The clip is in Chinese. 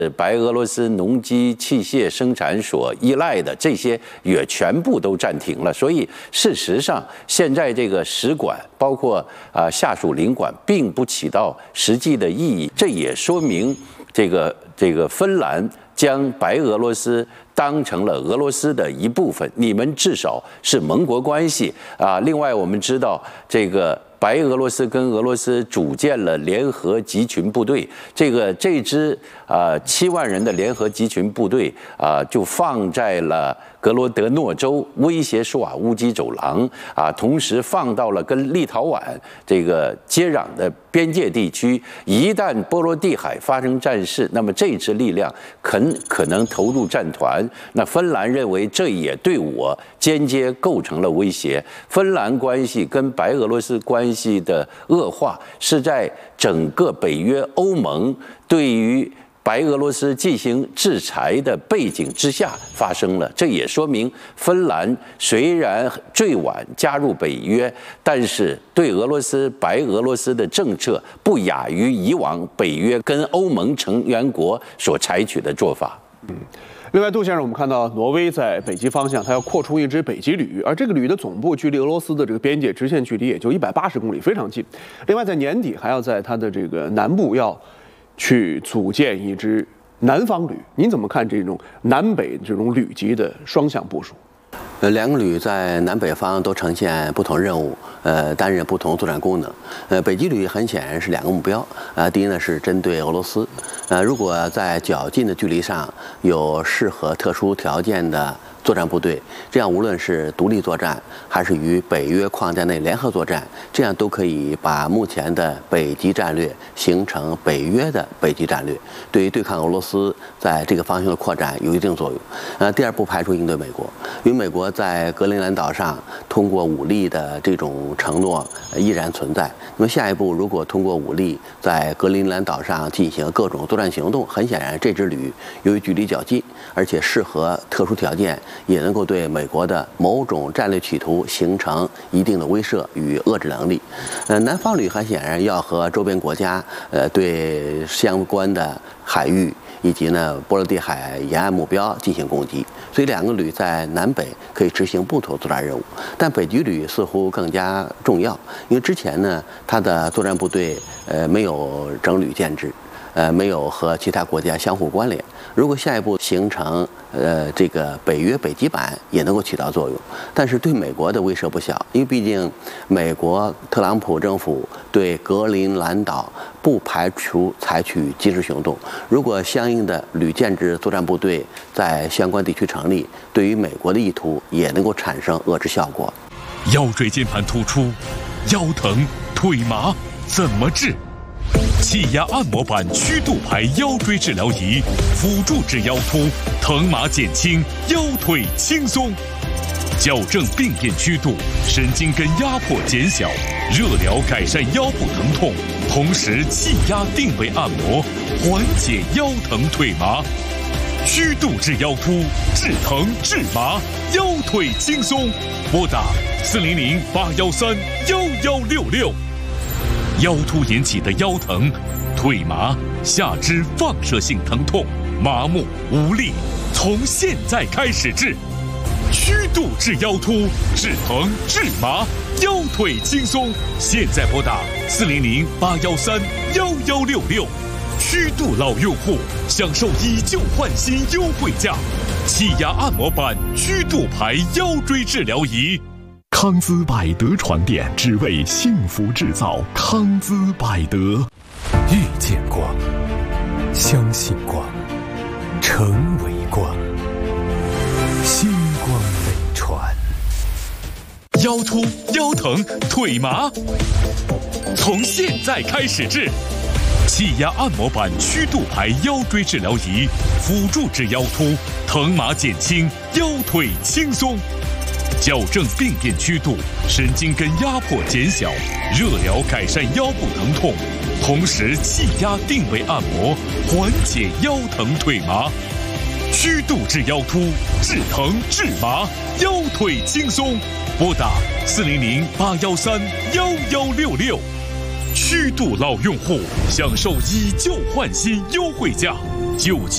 白俄罗斯农机器械生产所依赖的这些也全部都暂停了。所以事实上，现在这个使馆包括下属领馆并不起到实际的意义。这也说明这个芬兰将白俄罗斯当成了俄罗斯的一部分，你们至少是盟国关系啊。另外，我们知道这个白俄罗斯跟俄罗斯组建了联合集群部队，这支7万人的联合集群部队就放在了格罗德诺州，威胁苏瓦乌基走廊同时放到了跟立陶宛这个接壤的边界地区。一旦波罗的海发生战事，那么这支力量可能投入战团。那芬兰认为这也对我间接构成了威胁。芬兰关系跟白俄罗斯关系的恶化，是在整个北约欧盟对于白俄罗斯进行制裁的背景之下发生了。这也说明芬兰虽然最晚加入北约，但是对白俄罗斯的政策不亚于以往北约跟欧盟成员国所采取的做法。 另外，杜先生，我们看到挪威在北极方向，它要扩充一支北极旅，而这个旅的总部距离俄罗斯的这个边界直线距离也就180公里，非常近。另外，在年底还要在它的这个南部要去组建一支南方旅。您怎么看这种南北这种旅级的双向部署？ 两个旅在南北方都呈现不同任务，担任不同作战功能。北极旅很显然是2个目标，第一呢是针对俄罗斯，如果在较近的距离上有适合特殊条件的作战部队，这样无论是独立作战还是与北约框架内联合作战，这样都可以把目前的北极战略形成北约的北极战略，对于对抗俄罗斯在这个方向的扩展有一定作用。第二，不排除应对美国，因为美国在格陵兰岛上通过武力的这种承诺依然存在。那么下一步如果通过武力在格陵兰岛上进行各种作战行动，很显然这支旅由于距离较近，而且适合特殊条件，也能够对美国的某种战略企图形成一定的威慑与遏制能力。南方旅很显然要和周边国家对相关的海域以及波罗的海沿岸目标进行攻击，所以2个旅在南北可以执行不同作战任务。但北极旅似乎更加重要，因为之前呢，它的作战部队没有整旅建制，没有和其他国家相互关联。如果下一步形成这个北约北极版，也能够起到作用，但是对美国的威慑不小，因为毕竟美国特朗普政府对格陵兰岛不排除采取军事行动。如果相应的旅建制作战部队在相关地区成立，对于美国的意图也能够产生遏制效果。 腰椎间盘突出、腰疼、腿麻怎么治？气压按摩板曲度牌腰椎治疗仪，辅助治腰突，疼麻减轻，腰腿轻松，矫正病变曲度，神经根压迫减小，热疗改善腰部疼痛，同时气压定位按摩，缓解腰疼腿麻。曲度治腰突，治疼治麻，腰腿轻松。拨打400-813-1166。腰突引起的腰疼、腿麻、下肢放射性疼痛、麻木、无力，从现在开始治。曲度治腰突，治疼治麻，腰腿轻松。现在拨打400-813-1166。曲度老用户享受以旧换新优惠价，气压按摩板曲度牌腰椎治疗仪。 康姿百德床垫，只为幸福制造。康姿百德， 遇见光，相信光，成为光，星光飞船。 腰突、腰疼、腿麻，从现在开始治。气压按摩板曲度牌腰椎治疗仪，辅助治腰突，疼麻减轻，腰腿轻松。矫正病变曲度，神经根压迫减小，热疗改善腰部疼痛，同时气压定位按摩，缓解腰疼腿麻。曲度治腰突，治疼治麻，腰腿轻松。拨打400-813-1166。曲度老用户享受以旧换新优惠价，99